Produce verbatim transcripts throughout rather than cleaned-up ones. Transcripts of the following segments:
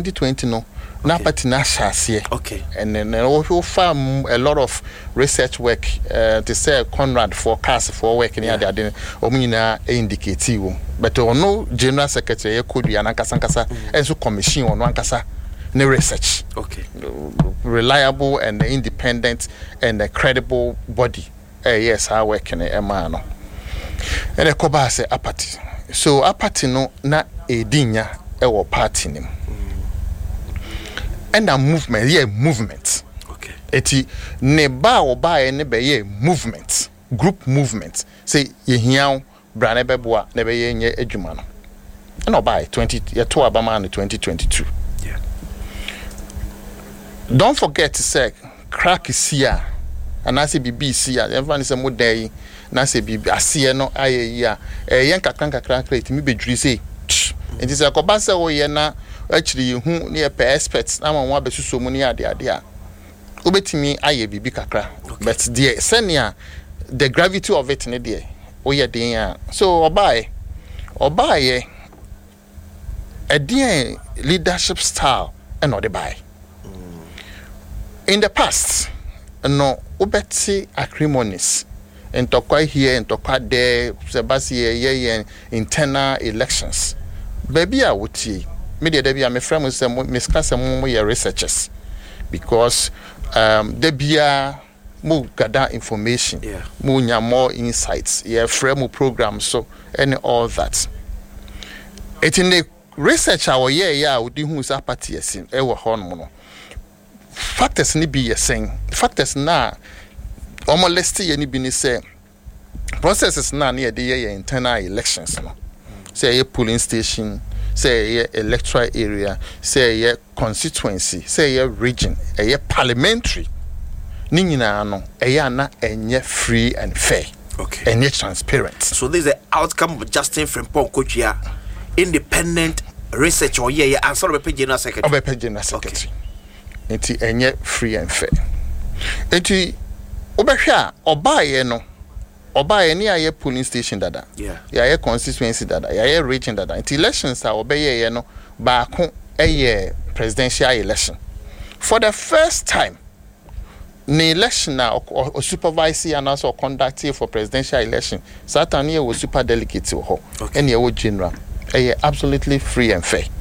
twenty twenty no na party na share. Okay. And then also farm a lot of research work uh, to say Conrad for cast for work in the other omina indicate but no general secretary could be an ankasankasa and so commission on one kasa no research. Okay. Reliable and independent and a credible body. Uh, yes, I work in a man. And a koba say apathy. So apathy no na edinya ewo party nim. And a movement, yeah, movement. Okay. Eti ne ba o ba e ne be ye movement, group movement. Say ye hiao bra ne beboa ne be ye nye adwuma no. And o ba twenty ye to abama no twenty twenty-two. Yeah. Don't forget to say crack is here. And I say B B C ya, everyone is a modern na say B B asie no aye ya. Eh yen kakran kakran create mi bedwiri say. Enti say ko ba say o ye na actually you who near per experts na ma wa besuso mu ne ade ade a obetimi aye bibi kakra but the senior the gravity of it ne there o ye den a so obaye obaye a den leadership style and not the buy in the past no obeti acrimonies and tokwa here and tokwa there sebasi ye internal elections baby a wuti media there be my friend was miscast some more researchers because um there be a more gather information, yeah, more more insights, yeah, frame program so and all that. It in the research our yeah yeah we do who's apathy in ever horn factors ni be saying factors na almost let's see any be say processes na near the internal elections no say a polling station, say a electoral area, say a constituency, say a region, a parliamentary. Ningina no, a na enye free and fair. Okay. And yet transparent. So this is the outcome of Justin Frimpong Kochia, independent research or yeah, and sort of a general secretary. Of a general secretary. Enti enye free and fair. Enti obehwa obaye no. Oba any aye polling station dada. Yeah. Yeah, constituency dada. Yeah, region dada. Until elections are obey no ba a presidential election. For the first time, the election now or supervisor and also conducted for presidential election. Certainly was super delicate to her. Okay. And your general. A absolutely free and fair.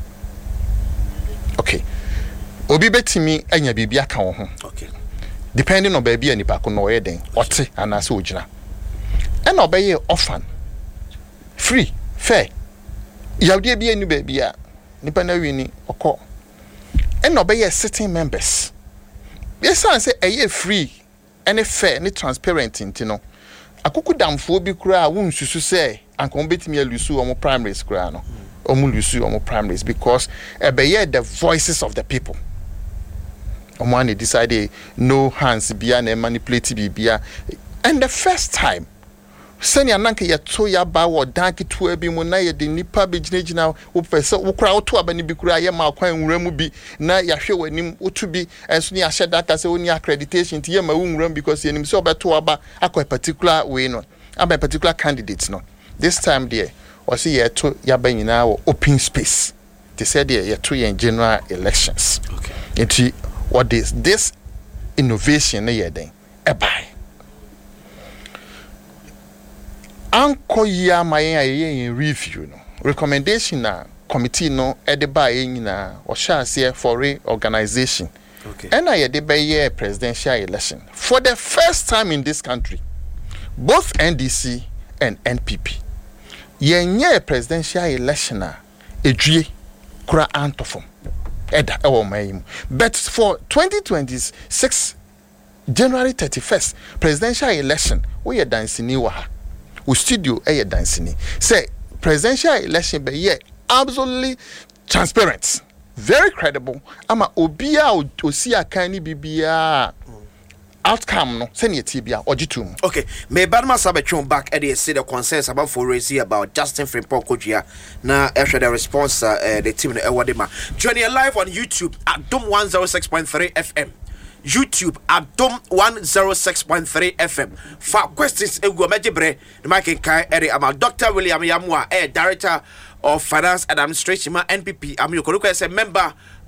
Okay. Obi betimi anya bibia ka wo ho. Okay. Depending on baby and ipa ko no ye den. Ote anase ogina. And obey orphan free fair yawde bia ni ba bia nipa na wini okọ and obey sitting members yes I say eye free and fair and transparent ntino akuku damfo bi kura won susu say anko betimi alusu omo primaries kura no omo lusu omo primaries because obey the voices of the people omo an decide no hands bia na manipulate bibia and the first time senior nanke ya to ya ba wo danke to abi mu na ye de nipa be ginagina wo pese wo kura wo to aba ni bi kura ye ma kwan nwura mu bi na ya hwe wanim otu bi enso ni ahye data se oni accreditation ti ye ma wo nwura because ye nim se obeto aba akwa particular way no aba particular candidate no this time there o se ye to ya ba nyina wo open space they said there ye to ye general elections. Okay. Enti what is this innovation na ye den e buy Anko ya mayen aye review no recommendation na committee no e de ba yin na o sha se foreign organization. Okay. And I de be presidential election for the first time in this country, both N D C and N P P yenye presidential election na edwie kura antofom eda e wo mayim. But for twenty twenty-six January thirty-first presidential election we ye dancing wa ha o studio eh dancing say presidential election be ye absolutely transparent, very credible. Ama obia osi akan ni bibia outcome no senior tibia ogitum. Okay, may Badma Sabachon back at the say the concerns about for raising about Justin Frimpong Kochia. Now after the response uh, the team Ewadema. Joining live on YouTube at Dom one oh six point three F M. YouTube at Dom one oh six point three F M. For questions, Ego Mejibre, the Mike Kai area about Doctor William Yamwa, a director of Finance and Administration, N P P. I'm your colleague as a member